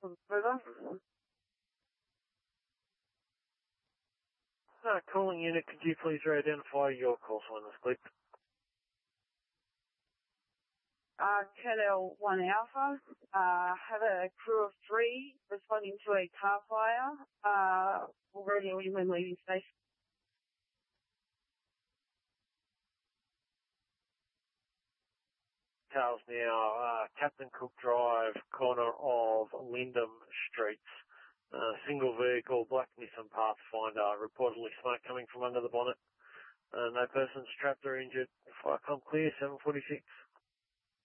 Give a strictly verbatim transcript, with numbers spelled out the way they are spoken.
River. Uh, calling unit, could you please re-identify your call sign this clip? Uh, K L one Alpha, uh, have a crew of three responding to a car fire, uh, already when leaving station. Cars now, uh, Captain Cook Drive, corner of Lyndham Streets. Uh, single vehicle, black Nissan Pathfinder, reportedly smoke coming from under the bonnet. Uh, no persons trapped or injured. Fire com clear, seven forty-six.